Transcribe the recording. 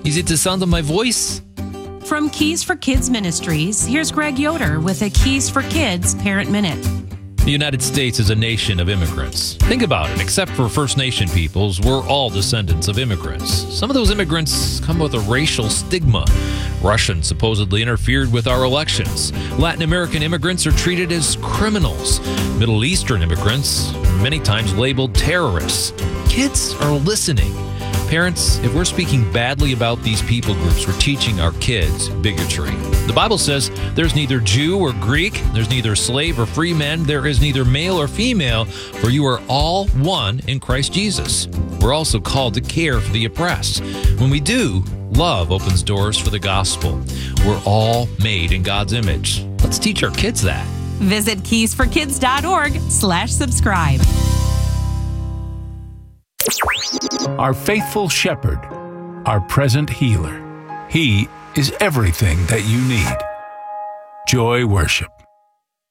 Is it the sound of my voice? From Keys for Kids Ministries, here's Greg Yoder with a Keys for Kids Parent Minute. The United States is a nation of immigrants. Think about it. Except for First Nation peoples, we're all descendants of immigrants. Some of those immigrants come with a racial stigma. Russians supposedly interfered with our elections. Latin American immigrants are treated as criminals. Middle Eastern immigrants, many times labeled terrorists. Kids are listening. Parents, if we're speaking badly about these people groups, we're teaching our kids bigotry. The Bible says there's neither Jew or Greek, there's neither slave or free man, there is neither male or female, for you are all one in Christ Jesus. We're also called to care for the oppressed. When we do, love opens doors for the gospel. We're all made in God's image. Let's teach our kids that. Visit keysforkids.org/subscribe. Our faithful shepherd, our present healer. He is everything that you need. Joy Worship.